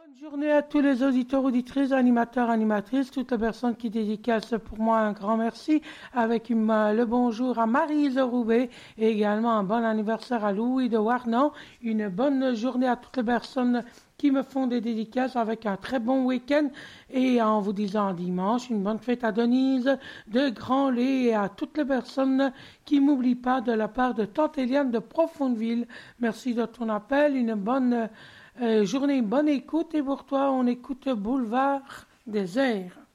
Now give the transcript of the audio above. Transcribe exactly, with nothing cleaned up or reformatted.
Bonne journée à tous les auditeurs, auditrices, animateurs, animatrices, toutes les personnes qui dédicacent pour moi un grand merci, avec une, euh, le bonjour à Marie-Lise Roubaix et également un bon anniversaire à Louis de Warnan. Une bonne journée à toutes les personnes qui me font des dédicaces avec un très bon week-end et en vous disant dimanche, une bonne fête à Denise de Grand-Lay et à toutes les personnes qui m'oublient pas de la part de Tante Eliane de Profondeville. Merci de ton appel, une bonne euh, journée, une bonne écoute et pour toi on écoute Boulevard des airs.